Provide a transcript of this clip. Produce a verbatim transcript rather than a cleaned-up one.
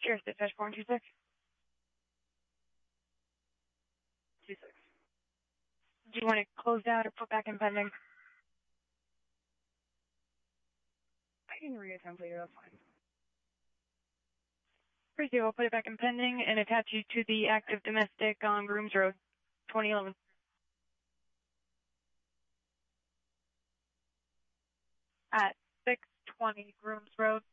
Cheers, dispatch four one two six. Two six. Do you want it closed out or put back in pending? I can reattempt later, that's fine. Appreciate it. We'll put it back in pending and attach you to the active domestic on Grooms Road, twenty eleven. At six twenty Grooms Road.